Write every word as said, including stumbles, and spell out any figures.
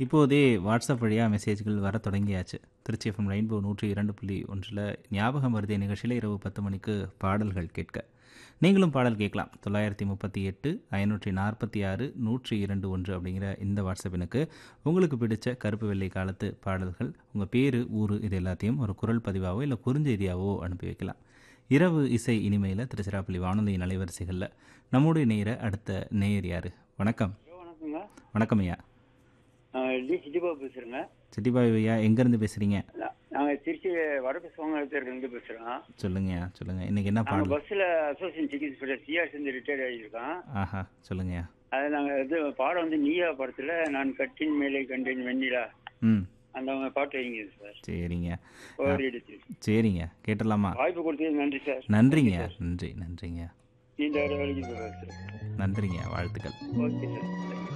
இப்போதே வாட்ஸ்அப் வழியா மெசேஜ்கள் வரத் தொடங்கியாச்சு. திருச்சி எஃப்எம் ரெயின்போ நூற்று இரண்டு புள்ளி ஒன்றில் ஞாபகம் வருதே நிகழ்ச்சியில் இரவு பத்து மணிக்கு பாடல்கள் கேட்க. நீங்களும் பாடல் கேட்கலாம். தொள்ளாயிரத்தி முப்பத்தி எட்டு ஐநூற்றி நாற்பத்தி ஆறு நூற்றி இரண்டு ஒன்று அப்படிங்கிற இந்த வாட்ஸ்அப் எண்ணுக்கு உங்களுக்கு பிடிச்ச கருப்பு வெள்ளை காலத்து பாடல்கள், உங்கள் பேர், ஊர் இது எல்லாத்தையும் ஒரு குரல் பதிவாவோ இல்லை குறுஞ்செய்தியாவோ அனுப்பி வைக்கலாம். இரவு இசை இனிமையில் திருச்சிராப்பள்ளி வானொலி அலைவரிசைகளில் நம்முடைய நேர அடுத்த நேயர் யார்? வணக்கம். வணக்கங்க. வணக்கம் ஐயா. டி சிட்டிபாபு பேசுகிறேங்க. சிட்டிபாய் ஐயா, எங்கேருந்து பேசுகிறீங்க? நாங்கள் திருச்சி வடக்கு சோங்கத்திலிருந்து பேசுகிறோம். சொல்லுங்கய்யா, சொல்லுங்கள். இன்றைக்கி என்ன நாங்கள் பாடல்? பஸ்ஸில் அசோசியேஷன் சிகிச்சை சொல்ல சிஆர் சேர்ந்து ரிட்டையர்ட் ஆகியிருக்கோம். ஆஹா, சொல்லுங்கய்யா. அது நாங்கள் இது பாடம் வந்து நீயா படத்தில் நான் கட்டின் மேலே கண்டேன் வெண்ணிலா ம் அந்த பாட்டு வைங்க சார். சரிங்க ஒரு எடுத்து சரிங்க கேட்டலாமா? வாய்ப்பு கொடுத்தது நன்றி சார். நன்றிங்க, நன்றி நன்றிங்க நீண்ட வேலைக்கு சார். நன்றிங்க, வாழ்த்துக்கள். Okay sir.